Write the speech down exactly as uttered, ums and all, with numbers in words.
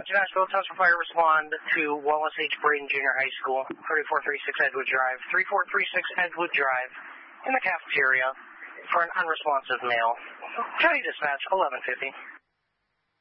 Dispatch, Nashville, Townsend Fire, respond to Wallace H. Braden Junior High School, thirty-four thirty-six Edgewood Drive, thirty-four thirty-six Edgewood Drive, in the cafeteria for an unresponsive male. County Dispatch, eleven fifty.